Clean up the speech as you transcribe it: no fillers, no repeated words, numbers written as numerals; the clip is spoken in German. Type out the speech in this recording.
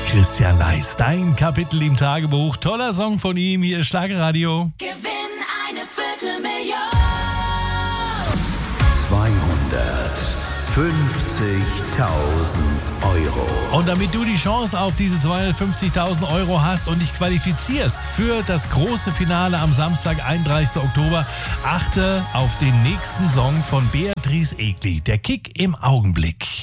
Christian Leis, dein Kapitel im Tagebuch. Toller Song von ihm, hier ist Schlagerradio. Gewinn eine Viertelmillion. 250.000 Euro. Und damit du die Chance auf diese 250.000 Euro hast und dich qualifizierst für das große Finale am Samstag, 31. Oktober, achte auf den nächsten Song von Beatrice Egli, der Kick im Augenblick.